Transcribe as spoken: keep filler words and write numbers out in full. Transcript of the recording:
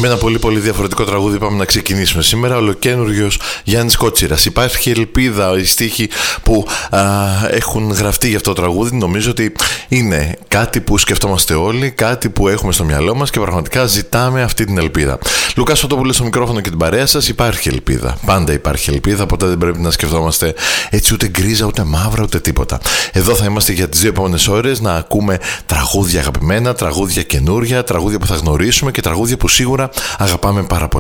Με ένα πολύ πολύ διαφορετικό τραγούδι πάμε να ξεκινήσουμε σήμερα. Ολοκένουργιος Γιάννης Κότσιρας. Υπάρχει ελπίδα. Οι στίχοι που α, έχουν γραφτεί για αυτό το τραγούδι νομίζω ότι είναι κάτι που σκεφτόμαστε όλοι, κάτι που έχουμε στο μυαλό μας και πραγματικά ζητάμε αυτή την ελπίδα. Λουκάς Φωτόπουλος στο μικρόφωνο και την παρέα σας. Υπάρχει ελπίδα. Πάντα υπάρχει ελπίδα. Ποτέ δεν πρέπει να σκεφτόμαστε έτσι ούτε γκρίζα, ούτε μαύρα, ούτε τίποτα. Εδώ θα είμαστε για τις δύο επόμενες ώρες να ακούμε τραγούδια αγαπημένα, τραγούδια καινούρια, τραγούδια που θα γνωρίσουμε και τραγούδια που σίγουρα αγαπάμε πάρα πολύ.